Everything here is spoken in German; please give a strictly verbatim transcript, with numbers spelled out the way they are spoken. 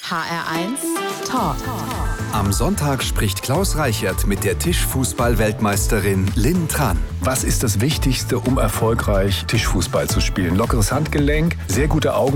H R eins Talk. Am Sonntag spricht Klaus Reichert mit der Tischfußball-Weltmeisterin Lynn Tran. Was ist das Wichtigste, um erfolgreich Tischfußball zu spielen? Lockeres Handgelenk, sehr gute Augen.